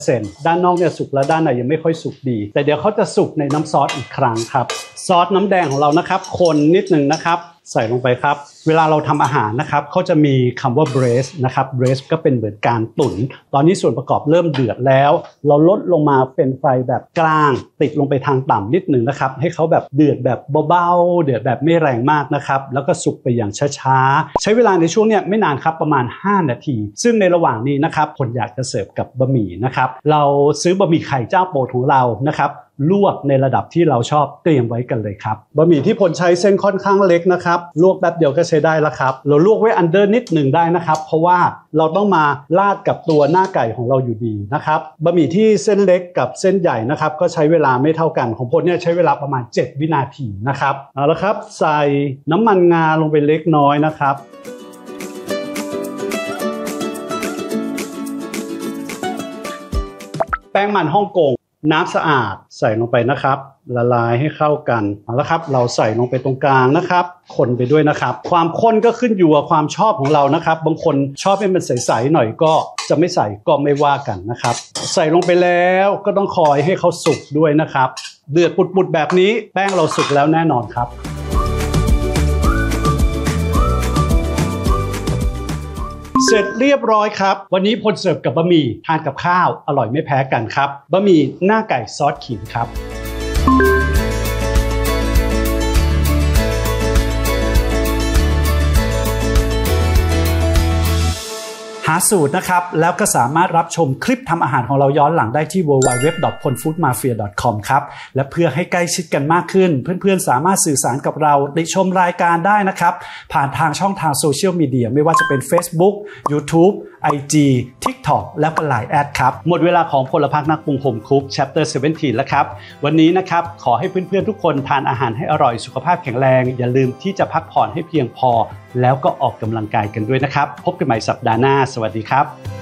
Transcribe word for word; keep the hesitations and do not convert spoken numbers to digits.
เซนต์ด้านนอกเนี่ยสุกแล้วด้านในยังไม่ค่อยสุกดีแต่เดี๋ยวเขาจะสุกในน้ำซอสอีกครั้งครับซอสน้ำแดงของเรานะครับคนนิดนึงนะครับใส่ลงไปครับเวลาเราทำอาหารนะครับเขาจะมีคำว่า braise นะครับ braise ก็เป็นเหมือนการตุ๋นตอนนี้ส่วนประกอบเริ่มเดือดแล้วเราลดลงมาเป็นไฟแบบกลางติดลงไปทางต่ำนิดนึงนะครับให้เขาแบบเดือดแบบเบาๆเดือดแบบไม่แรงมากนะครับแล้วก็สุกไปอย่างช้าๆใช้เวลาในช่วงเนี้ยไม่นานครับประมาณห้านาทีซึ่งในระหว่างนี้นะครับคนอยากจะเสิร์ฟกับบะหมี่นะครับเราซื้อบะหมี่ไข่เจ้าโปรดของเรานะครับลวกในระดับที่เราชอบเตรียมไว้กันเลยครับบะหมี่ที่ผลใช้เส้นค่อนข้างเล็กนะครับลวกแป๊บเดียวก็ใช้ได้แล้วครับเราลวกไว้อันเดอร์นิดหนึ่งได้นะครับเพราะว่าเราต้องมาราดกับตัวหน้าไก่ของเราอยู่ดีนะครับบะหมี่ที่เส้นเล็กกับเส้นใหญ่นะครับก็ใช้เวลาไม่เท่ากันของผลเนี่ยใช้เวลาประมาณเจ็ดวินาทีนะครับเอาละครับใส่น้ำมันงาลงไปเล็กน้อยนะครับแป้งมันฮ่องกงน้ำสะอาดใส่ลงไปนะครับละลายให้เข้ากันเอาละครับเราใส่ลงไปตรงกลางนะครับคนไปด้วยนะครับความข้นก็ขึ้นอยู่กับความชอบของเรานะครับบางคนชอบให้มันใสๆหน่อยก็จะไม่ใส่ก็ไม่ว่ากันนะครับใส่ลงไปแล้วก็ต้องคอยให้เขาสุกด้วยนะครับเดือดปุดๆแบบนี้แป้งเราสุกแล้วแน่นอนครับเสร็จเรียบร้อยครับวันนี้พลเสิร์ฟกับบะหมี่ทานกับข้าวอร่อยไม่แพ้กันครับบะหมี่หน้าไก่ซอสขิงครับหาสูตรนะครับแล้วก็สามารถรับชมคลิปทำอาหารของเราย้อนหลังได้ที่ ดับเบิลยู ดับเบิลยู ดับเบิลยู ดอท พลฟู้ดมาเฟีย ดอท คอม ครับและเพื่อให้ใกล้ชิดกันมากขึ้นเพื่อนๆสามารถสื่อสารกับเราติชมรายการได้นะครับผ่านทางช่องทางโซเชียลมีเดียไม่ว่าจะเป็น Facebook YouTube ไอ จี TikTok และก็ ไลน์ แอดครับหมดเวลาของพลพรรคนักปรุงโฮมคุก Chapter สิบเจ็ดแล้วครับวันนี้นะครับขอให้เพื่อนๆทุกคนทานอาหารให้อร่อยสุขภาพแข็งแรงอย่าลืมที่จะพักผ่อนให้เพียงพอแล้วก็ออกกำลังกายกันด้วยนะครับพบกันใหม่สัปดาห์หน้าสวัสดีครับ